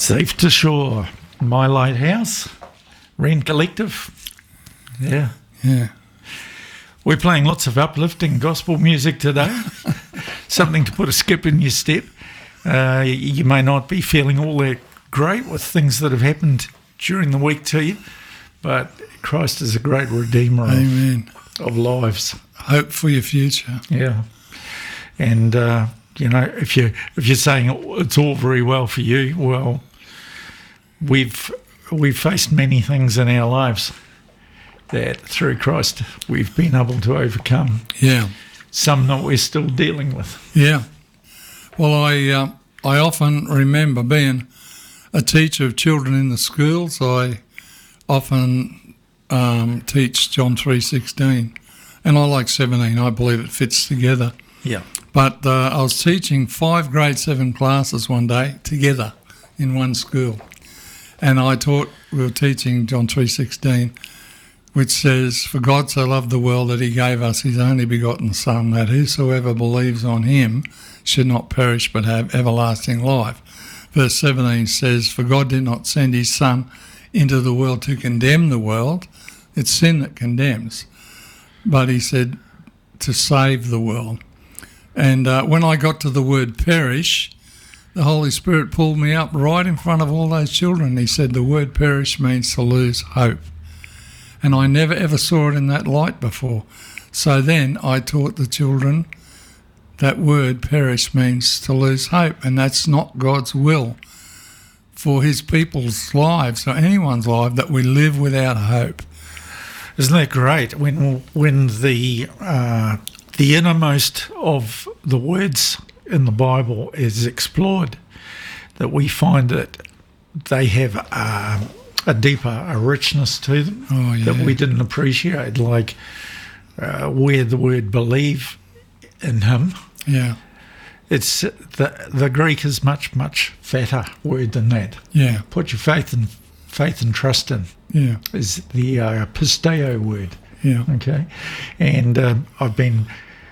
Safe to Shore, My Lighthouse, Rent Collective. Yeah. We're playing lots of uplifting gospel music today. Something to put a skip in your step. You may not be feeling all that great with things that have happened during the week to you, but Christ is a great redeemer of lives. Hope for your future. Yeah. And, if you're saying it's all very well for you, well, we've faced many things in our lives that through Christ we've been able to overcome. Yeah. Some that we're still dealing with. Yeah. Well, I often remember being a teacher of children in the schools. I often teach John 3:16, and I like 17. I believe it fits together. Yeah. But I was teaching 5 grade 7 classes one day together in one school, and we were teaching John 3:16, which says, "For God so loved the world that he gave us his only begotten Son, that whosoever believes on him should not perish but have everlasting life." Verse 17 says, "For God did not send his Son into the world to condemn the world." It's sin that condemns. But he said to save the world. And when I got to the word perish, the Holy Spirit pulled me up right in front of all those children. He said the word perish means to lose hope. And I never ever saw it in that light before. So then I taught the children that word perish means to lose hope, and that's not God's will for his people's lives or anyone's life, that we live without hope. Isn't that great? When the innermost of the words in the Bible is explored, that we find that they have a deeper richness to them that we didn't appreciate, like where the word believe in him. Yeah. It's the Greek is much, much fatter word than that. Yeah. Put your faith and trust in. Yeah. Is the pisteo word. Yeah. Okay. And I've been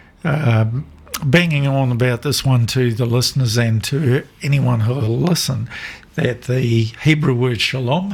banging on about this one to the listeners and to anyone who will listen, that the Hebrew word shalom